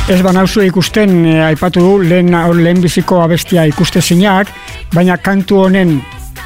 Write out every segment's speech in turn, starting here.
Ez banauzu ikusten, aipatu du, lehen biziko abestia ikuste zinak, baina kantu honen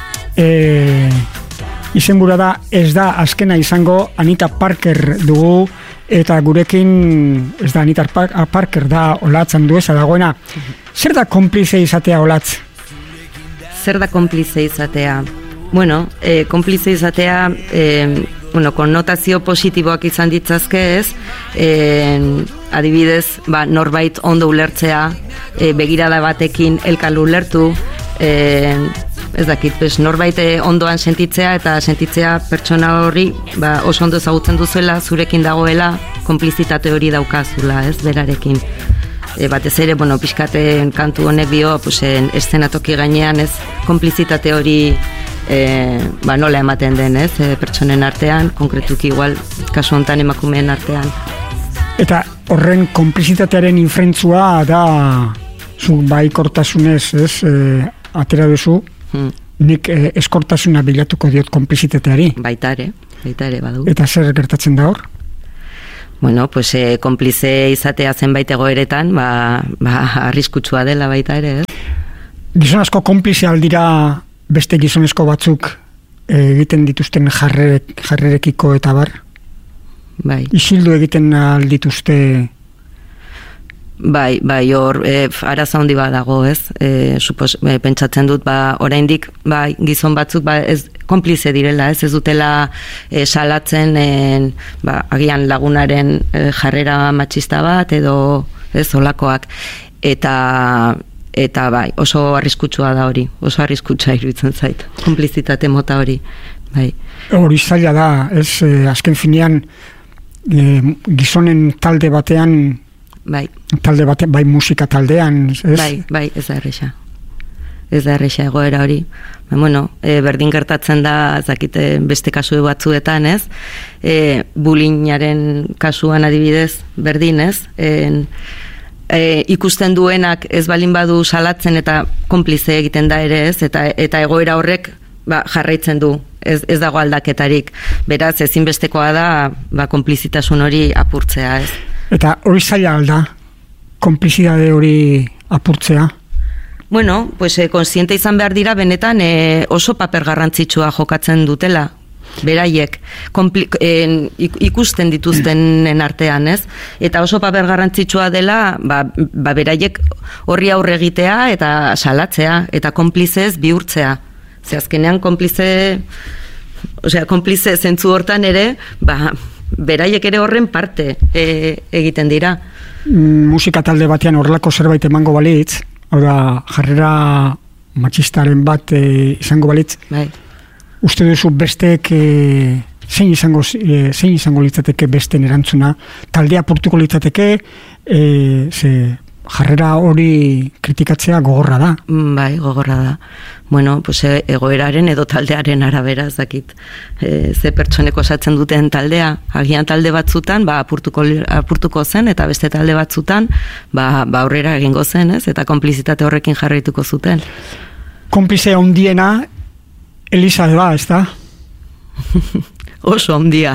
izenbura da, ez da azkena izango, Anita Parker dugu, eta gurekin, ez da Anita Parker da Olatzan dueza dagoena. Zer da konplize izatea, Olatz? Zer da konplize izatea? Bueno, konplize izatea, konnotazio positiboak izan ditzazke ez, adibidez, norbait ondo ulertzea, begirada batekin elkar ulertu, ez dakit, norbait ondoan sentitzea eta sentitzea pertsona hori oso ondo ezagutzen duzuela, zurekin dagoela, konplizitate hori daukazula, ez, berarekin. Batez ere, pixkaten kantu honek dio, eszenatoki gainean, ez, konplizitate hori nola ematen den, ez, pertsonen artean, konkretuki igual, kasu honetan emakumeen artean. Eta horren konplizitatearen infrentzua da, zu baikortasunez, ez, atera duzu, nik eskortasuna bilatuko diot konplizitateari. Baita ere badu. Eta zer gertatzen da hor? Bueno, konplize izatea zenbait egoeretan, arriskutsua dela baita ere, ez? Gizon asko konplize aldira beste gizonezko batzuk egiten dituzten jarrerekiko eta bar? Bai. Isildu egiten aldituzte? Bai, hor, arazo handi bat dago, ez? Pentsatzen dut, oraindik, gizon batzuk, ez konplize direla, ez dutela salatzen, agian lagunaren jarrera matxista bat, edo, ez, olakoak. Eta bai, oso arriskutsua da hori, oso arriskutsua iruditzen zait, konplizitate mota hori, bai. Hori zaila da, ez, azken finean, gizonen talde batean, bai musika taldean, ez? Bai, ez da erresa. Ez da erresa egoera hori. Berdin gertatzen da, zakite beste kasu batzuetan, ez? Bullyingaren kasuan adibidez, berdin, ez? Ikusten duenak ez balin badu salatzen eta konplize egiten da ere, ez? Eta egoera horrek jarraitzen du. Ez dago aldaketarik. Beraz, ezinbestekoa da konplizitasun hori apurtzea, ez? Eta hori zaila alda, konplizidade hori apurtzea? Konsiente izan behar dira, benetan oso paper garrantzitsua jokatzen dutela, beraiek, ikusten dituztenen artean, ez? Eta oso paper garrantzitsua dela, beraiek horri aurre egitea eta salatzea, eta konplizez bihurtzea. Ze azkenean konplize zentzu hortan ere, beraiek ere horren parte egiten dira. Musika talde batean horrelako zerbait emango balitz, hau da, jarrera matxistaren bat izango balitz, bai. Uste duzu besteek zein izango litzateke besteen erantzuna, taldea apurtuko litzateke, jarrera hori kritikatzea gogorra da. Bai, gogorra da. Egoeraren edo taldearen arabera, zakit, ze pertsoneko osatzen duten taldea, agian talde batzutan, apurtuko zen, eta beste talde batzutan, aurrera egingo zen, ez? Eta konplizitate horrekin jarraituko zuten. Konplize handiena, Elisa da, ez da? Oso handia,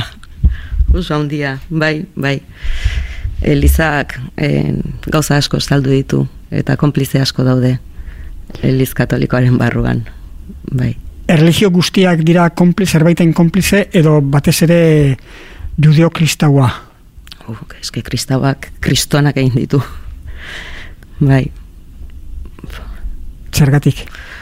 bai. Elizak gauza asko saldu ditu, eta konplize asko daude. Eliz katolikoaren barruan, bai. Erlijio guztiak dira zerbaiten konplize, edo batez ere judeo-kristaua? Eske kristauak, kristonak egin ditu. Bai. Zergatik?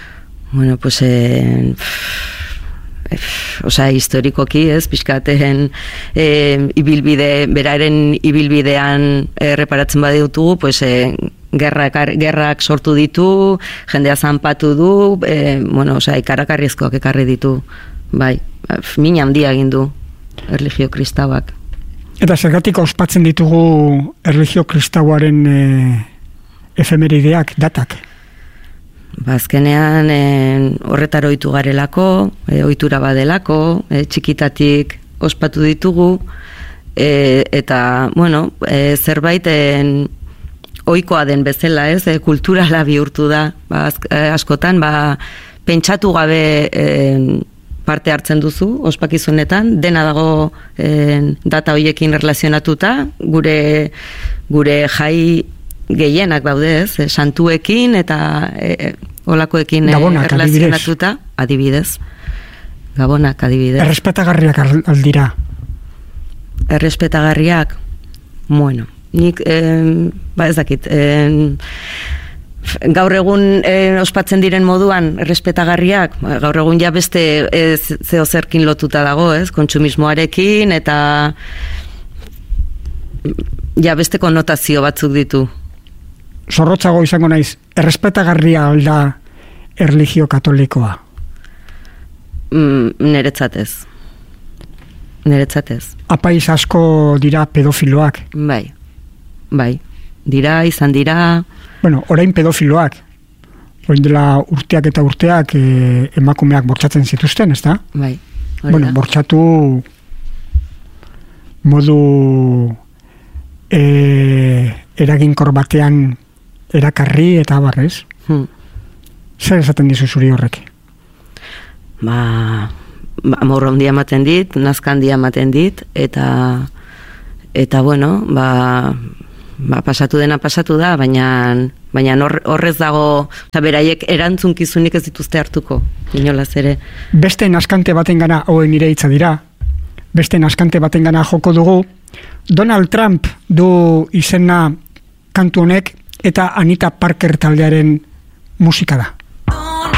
Historikoki, ez, pixkaten beraren ibilbidean reparatzen baditugu, gerrak sortu ditu, jendea zanpatu du, ikarakarrizkoak ekarri ditu, bai, min handia egin du erlijio kristauak. Eta zergatik ospatzen ditugu erlijio kristauaren efemerideak, datak? Azkenean horretara ohitu garelako, ohitura badelako, txikitatik ospatu ditugu, eta, zerbait ohikoa den bezala, ez, kulturala bihurtu da, askotan, pentsatu gabe parte hartzen duzu, ospakizunetan, dena dago data hoiekin relazionatuta, gure jai gehienak daude, ez? Santuekin eta olakoekin relazionatuta, adibidez. Gabonak, adibidez. Errespetagarriak aldira? Errespetagarriak, bueno, nik, ez dakit, gaur egun ospatzen diren moduan errespetagarriak, gaur egun ja beste zeozerkin lotuta dago, ez? Kontsumismoarekin eta ja beste konnotazio batzuk ditu. Zorrotzago izango naiz, errespetagarria alda erlijio katolikoa? Niretzatez. Apaiz asko dira pedofiloak? Bai. Dira, izan dira... Bueno, orain pedofiloak. Orain dela urteak eta urteak emakumeak bortxatzen zituzten, ez da? Bai. Bueno, bortxatu modu eraginkor batean erakarri eta barrez. Zer esaten dizu zuri horrek? Amor handia ematen dit, nazka handia ematen dit, eta bueno, pasatu dena pasatu da, baina horrez dago, beraiek erantzunkizunik ez dituzte hartuko, inolaz ere. Beste naskante baten gana, nire hitza dira, beste naskante baten gana joko dugu, Donald Trump du izena kantu honek, eta Anita Parker taldearen musika da.